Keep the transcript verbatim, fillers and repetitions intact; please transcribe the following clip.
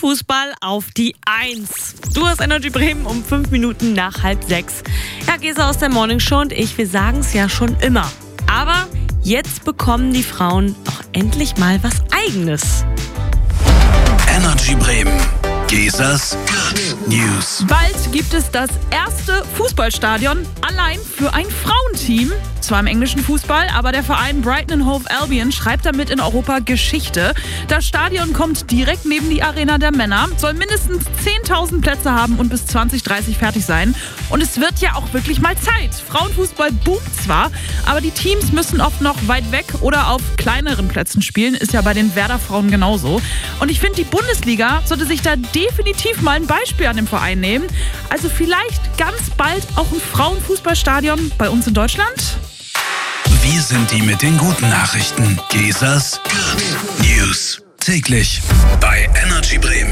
Frauenfußball auf die Eins. Du hast Energy Bremen um fünf Minuten nach halb sechs. Ja, Gesa aus der Morning Show und ich, wir sagen es ja schon immer. Aber jetzt bekommen die Frauen auch endlich mal was Eigenes. Energy Bremen. Gesas Good News. Bald gibt es das erste Fußballstadion allein für ein Frauenteam. Zwar im englischen Fußball, aber der Verein Brighton and Hove Albion schreibt damit in Europa Geschichte. Das Stadion kommt direkt neben die Arena der Männer, soll mindestens zehntausend Plätze haben und bis zwanzig dreißig fertig sein. Und es wird ja auch wirklich mal Zeit. Frauenfußball boomt zwar, aber die Teams müssen oft noch weit weg oder auf kleineren Plätzen spielen. Ist ja bei den Werder-Frauen genauso. Und ich finde, die Bundesliga sollte sich da definitiv mal ein Beispiel an dem Verein nehmen. Also vielleicht ganz bald auch ein Frauenfußballstadion bei uns in Deutschland? Wir sind die mit den guten Nachrichten. Gesas Good News. Täglich bei Energy Bremen.